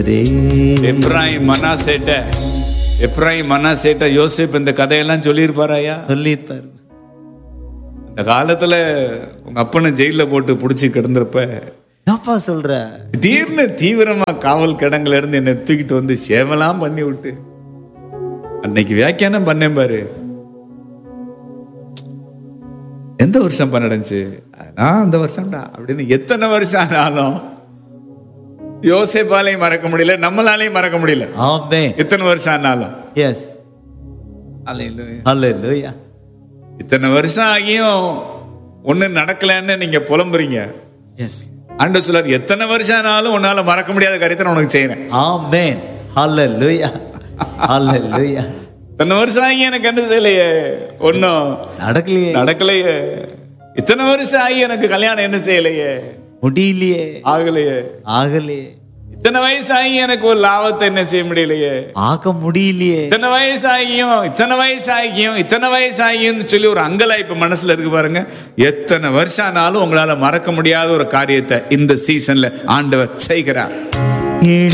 எப்ராயிம் மனாசேட்ட யோசேப்பு இந்த கதையெல்லாம் சொல்லியிருப்பாராயா? சொல்லியிருப்பாரு. இந்த காலத்துல உங்க அப்பனை ஜெயில போட்டு புடிச்சு கிடந்திருப்ப என்னப்பா சொல்ற? திடீர்னு தீவிரமா காவல் கிடங்குல இருந்து என்னை தூக்கிட்டு வந்து சேவலாம் பண்ணி விட்டு அன்னைக்கு வியாக்கியானம் பண்ணேன் பாரு. எந்த வருஷம் நடந்துச்சு? அந்த வருஷம்டா அப்படின்னு. எத்தனை வருஷம் ஆனாலும் யோசேப்பாலையும் மறக்க முடியல, நம்மளாலையும் மறக்க முடியல. ஆமென். எத்தனை வருஷம் ஆனாலும். எஸ். ஹல்லேலூயா. ஹல்லேலூயா. இத்தனை வருஷம் ஆகியும் ஒண்ணு நடக்கலன்னு நீங்க புலம்புறீங்க. எஸ். ஆண்டவர் சொல்றார், எத்தனை வருஷம் ஆனாலும் உன்னால மறக்க முடியாத காரியத்தை நான் உனக்கு செய்யறேன். ஆமென். ஹல்லேலூயா. ஹல்லேலூயா. இத்தனை வருஷம் ஆகி எனக்கு என்ன செய்யலையே, ஒன்னும் நடக்கலையே. இத்தனை வருஷம் ஆகி எனக்கு கல்யாணம் என்ன செய்யலையே, முடியலையே, ஆகலையே. இத்தனை வயசாகி எனக்கு ஒரு லாபத்தை என்ன செய்ய முடியலையே, ஆக முடியலையே. இத்தனை வயசாகியும் சொல்லி ஒரு அங்கலாய்ப்பு மனசுல இருக்கு பாருங்க. எத்தனை வருஷம் ஆனாலும் உங்களால மறக்க முடியாத ஒரு காரியத்தை இந்த சீசன்ல ஆண்டவர் செய்கிறார்.